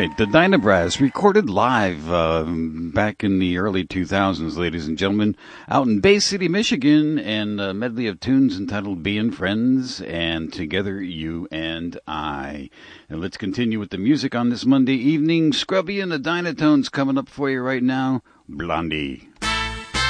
right, the Dynabrass recorded live back in the early 2000s, ladies and gentlemen, out in Bay City, Michigan, and a medley of tunes entitled Being Friends and Together You and I. And let's continue with the music on this Monday evening. Scrubby and the Dynatones coming up for you right now. Blondie.